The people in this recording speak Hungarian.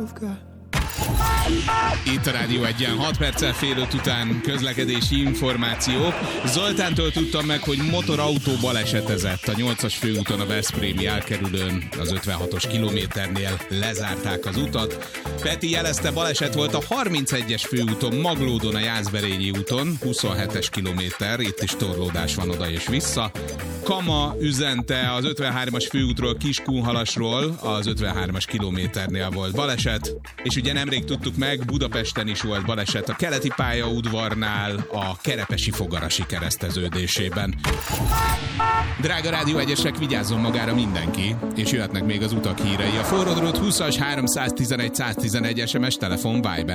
Itt a Rádió Egyen, 6 perccel fél 5 után közlekedési információk. Zoltántól tudtam meg, hogy motorautó balesetezett a 8-as főúton a veszprémi elkerülőn, az 56-os kilométernél lezárták az utat. Peti jelezte, baleset volt a 31-es főúton, Maglódon a Jászberényi úton, 27-es kilométer, itt is torlódás van oda és vissza. Kama üzente az 53-as főútról Kiskunhalasról, az 53-as kilométernél volt baleset, és ugye nemrég tudtuk meg, Budapesten is volt baleset a keleti pályaudvarnál, a Kerepesi Fogarasi kereszteződésében. Drága Rádió Egyesek, vigyázzon magára mindenki, és jöhetnek még az utak hírei. A forró drót 20-as 311 111 SMS, telefon, Viber.